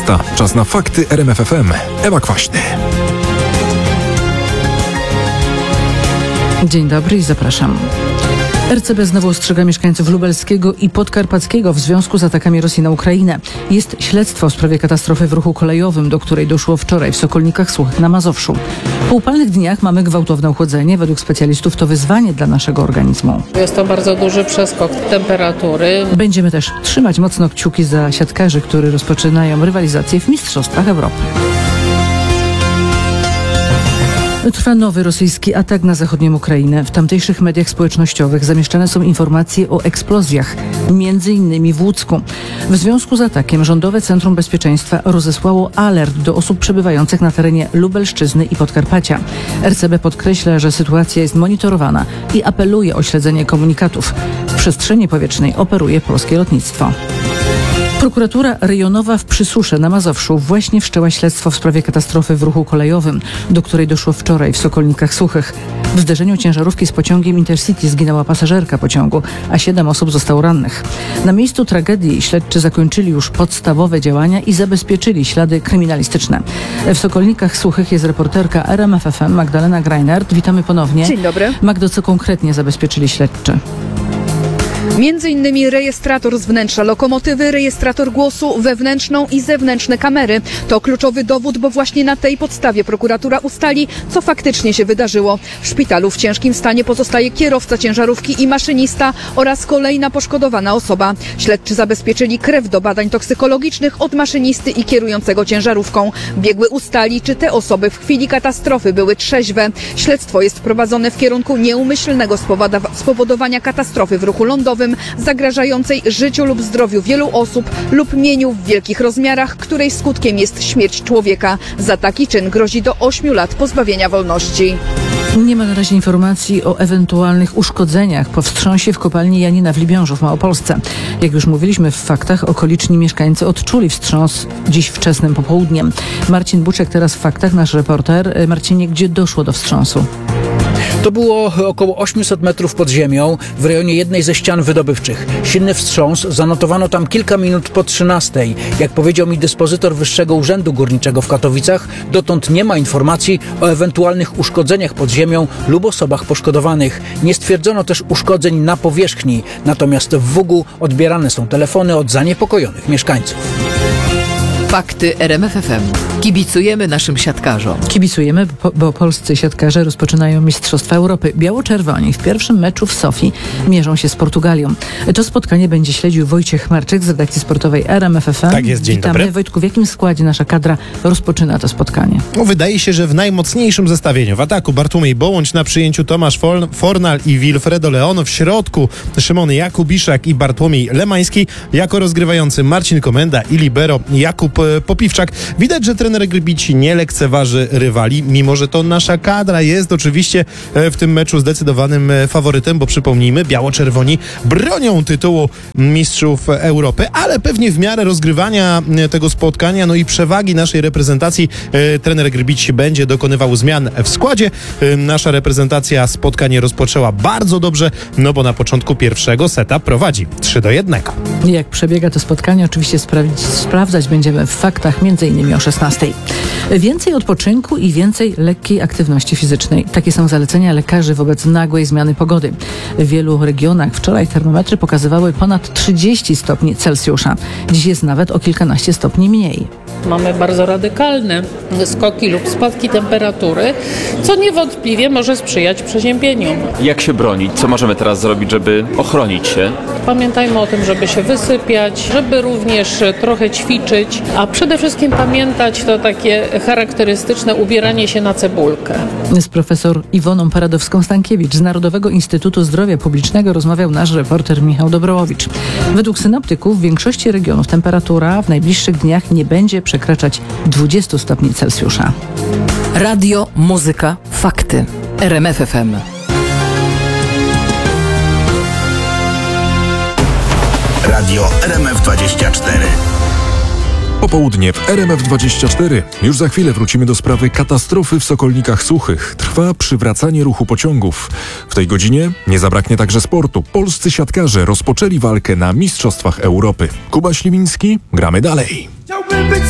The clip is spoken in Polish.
17. Czas na fakty RMF FM. Ewa Kwaśny. Dzień dobry i zapraszam. RCB znowu ostrzega mieszkańców lubelskiego i podkarpackiego w związku z atakami Rosji na Ukrainę. Jest śledztwo w sprawie katastrofy w ruchu kolejowym, do której doszło wczoraj w Sokolnikach Suchych na Mazowszu. Po upalnych dniach mamy gwałtowne ochłodzenie. Według specjalistów to wyzwanie dla naszego organizmu. Jest to bardzo duży przeskok temperatury. Będziemy też trzymać mocno kciuki za siatkarzy, którzy rozpoczynają rywalizację w Mistrzostwach Europy. Trwa nowy rosyjski atak na zachodnią Ukrainę. W tamtejszych mediach społecznościowych zamieszczane są informacje o eksplozjach, m.in. w Łucku. W związku z atakiem Rządowe Centrum Bezpieczeństwa rozesłało alert do osób przebywających na terenie Lubelszczyzny i Podkarpacia. RCB podkreśla, że sytuacja jest monitorowana i apeluje o śledzenie komunikatów. W przestrzeni powietrznej operuje polskie lotnictwo. Prokuratura rejonowa w Przysusze na Mazowszu właśnie wszczęła śledztwo w sprawie katastrofy w ruchu kolejowym, do której doszło wczoraj w Sokolnikach Suchych. W zderzeniu ciężarówki z pociągiem Intercity zginęła pasażerka pociągu, a 7 osób zostało rannych. Na miejscu tragedii śledczy zakończyli już podstawowe działania i zabezpieczyli ślady kryminalistyczne. W Sokolnikach Suchych jest reporterka RMF FM Magdalena Greinert. Witamy ponownie. Dzień dobry. Magdo, co konkretnie zabezpieczyli śledczy? Między innymi rejestrator z wnętrza lokomotywy, rejestrator głosu, wewnętrzną i zewnętrzne kamery. To kluczowy dowód, bo właśnie na tej podstawie prokuratura ustali, co faktycznie się wydarzyło. W szpitalu w ciężkim stanie pozostaje kierowca ciężarówki i maszynista oraz kolejna poszkodowana osoba. Śledczy zabezpieczyli krew do badań toksykologicznych od maszynisty i kierującego ciężarówką. Biegły ustali, czy te osoby w chwili katastrofy były trzeźwe. Śledztwo jest prowadzone w kierunku nieumyślnego spowodowania katastrofy w ruchu lądowym, zagrażającej życiu lub zdrowiu wielu osób lub mieniu w wielkich rozmiarach, której skutkiem jest śmierć człowieka. Za taki czyn grozi do 8 lat pozbawienia wolności. Nie ma na razie informacji o ewentualnych uszkodzeniach po wstrząsie w kopalni Janina w Libiążu w Małopolsce. Jak już mówiliśmy w faktach, okoliczni mieszkańcy odczuli wstrząs dziś wczesnym popołudniem. Marcin Buczek teraz w faktach, nasz reporter. Marcinie, gdzie doszło do wstrząsu? To było około 800 metrów pod ziemią w rejonie jednej ze ścian wydobywczych. Silny wstrząs zanotowano tam kilka minut po 13. Jak powiedział mi dyspozytor Wyższego Urzędu Górniczego w Katowicach, dotąd nie ma informacji o ewentualnych uszkodzeniach pod ziemią lub osobach poszkodowanych. Nie stwierdzono też uszkodzeń na powierzchni, natomiast w WUG-u odbierane są telefony od zaniepokojonych mieszkańców. Fakty RMF FM. Kibicujemy naszym siatkarzom. Kibicujemy, bo polscy siatkarze rozpoczynają Mistrzostwa Europy. Biało-czerwoni w pierwszym meczu w Sofii mierzą się z Portugalią. To spotkanie będzie śledził Wojciech Marczyk z redakcji sportowej RMF FM. Tak jest, dzień Witamy. dobry. Wojtku, w jakim składzie nasza kadra rozpoczyna to spotkanie? Wydaje się, że w najmocniejszym zestawieniu. W ataku Bartłomiej Bołądź, na przyjęciu Tomasz Fornal i Wilfredo Leon. W środku Szymon Jakubiszak i Bartłomiej Lemański. Jako rozgrywający Marcin Komenda i libero Jakub Popiwczak. Widać, że trener Grybici nie lekceważy rywali, mimo że to nasza kadra jest oczywiście w tym meczu zdecydowanym faworytem, bo przypomnijmy, biało-czerwoni bronią tytułu mistrzów Europy, ale pewnie w miarę rozgrywania tego spotkania, no i przewagi naszej reprezentacji, trener Grybici będzie dokonywał zmian w składzie. Nasza reprezentacja spotkanie rozpoczęła bardzo dobrze, no bo na początku pierwszego seta prowadzi 3-1. Jak przebiega to spotkanie, oczywiście sprawdzać będziemy w faktach, m.in. o 16. Więcej odpoczynku i więcej lekkiej aktywności fizycznej. Takie są zalecenia lekarzy wobec nagłej zmiany pogody. W wielu regionach wczoraj termometry pokazywały ponad 30 stopni Celsjusza. Dziś jest nawet o kilkanaście stopni mniej. Mamy bardzo radykalne skoki lub spadki temperatury, co niewątpliwie może sprzyjać przeziębieniom. Jak się bronić? Co możemy teraz zrobić, żeby ochronić się? Pamiętajmy o tym, żeby się wysypiać, żeby również trochę ćwiczyć, a przede wszystkim pamiętać to takie charakterystyczne ubieranie się na cebulkę. Z profesor Iwoną Paradowską-Stankiewicz z Narodowego Instytutu Zdrowia Publicznego rozmawiał nasz reporter Michał Dobrołowicz. Według synoptyków w większości regionów temperatura w najbliższych dniach nie będzie przekraczać 20 stopni Celsjusza. Radio, muzyka, fakty. RMF FM. Radio RMF24. Popołudnie w RMF24. Już za chwilę wrócimy do sprawy katastrofy w Sokolnikach Suchych. Trwa przywracanie ruchu pociągów. W tej godzinie nie zabraknie także sportu. Polscy siatkarze rozpoczęli walkę na Mistrzostwach Europy. Kuba Śliwiński, gramy dalej. Chciałbym być